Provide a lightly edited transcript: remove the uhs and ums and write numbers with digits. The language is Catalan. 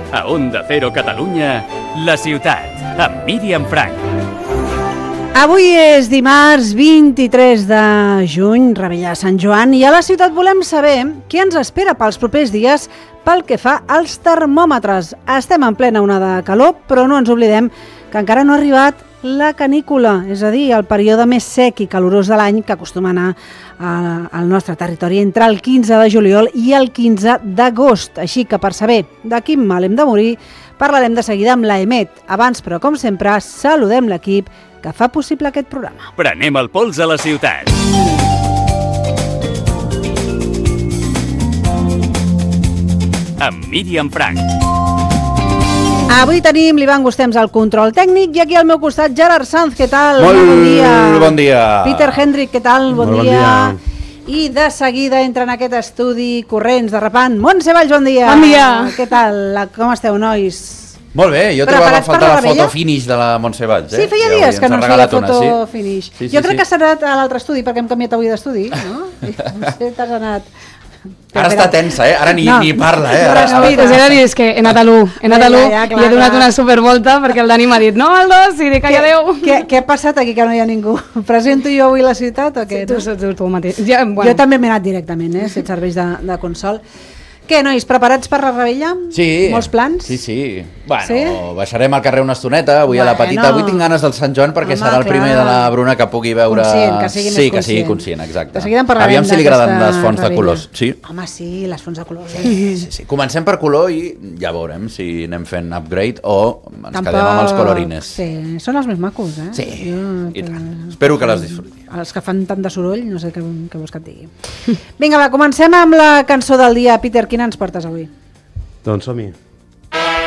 A Onda Cero Catalunya, La Ciutat, amb Míriam Frank. Avui és dimarts 23 de juny, Revetlla de Sant Joan, i a La Ciutat volem saber què ens espera pels propers dies pel que fa als termòmetres. Estem en plena onada de calor, però no ens oblidem que encara no ha arribat la canícula, és a dir, el període més sec i calorós de l'any que acostuma a anar al nostre territori entre el 15 de juliol i el 15 d'agost. Així que per saber de quin mal hem de morir, parlarem de seguida amb l'EMET. Abans, però, com sempre, saludem l'equip que fa possible aquest programa. Prenem el pols a la ciutat. Amb Míriam Frank. Avui tenim l'Ivan Gustems al control tècnic i aquí al meu costat Gerard Sanz, què tal? Molt bon dia. Peter Hendrick, què tal? Bon dia. I de seguida entra en aquest estudi corrents, derrapant. Montse Valls, bon dia. Bon dia. Què tal? Com esteu, nois? Molt bé, jo trobava a faltar la Revetlla? foto finish de la Montse Valls. Sí, feia dies que no ens feia foto finish. Sí, jo crec que has anat a l'altre estudi, perquè hem canviat avui d'estudi, no? No sé, t'has anat... Ara està tensa, Ara ni parla, Ara Respira. Us he de dir, és que he anat a l'1, Ja, i he donat una supervolta perquè el Dani m'ha dit no al 2 i dic que adeu. Què ha passat aquí que no hi ha ningú? Presento jo avui la ciutat o què? Tu mateix. Ja, bueno. Jo també m'he anat directament, si et serveix de consol. Què, nois, preparats per la Revetlla? Sí. Molts plans? Sí. Bueno, Sí? baixarem al carrer una estoneta, avui a la petita. Avui tinc ganes del Sant Joan perquè Home, serà el primer clar. de la Bruna que pugui veure... Conscient, que sigui més Sí, que sigui conscient, exacte. De seguida en parlarem Aviam si li agraden d'aquesta les fonts de Revetlla. colors. Sí. Home, sí, les fonts de colors. Sí. Comencem per color i ja veurem si anem fent upgrade o ens quedem amb els colorines. Sí, són els més macos, Sí, i tant. Espero que les disfruti. Els que fan tant de soroll, no sé què vols que et digui. Vinga, va, comencem amb la cançó del dia. Peter, quina ens portes avui? Doncs som-hi.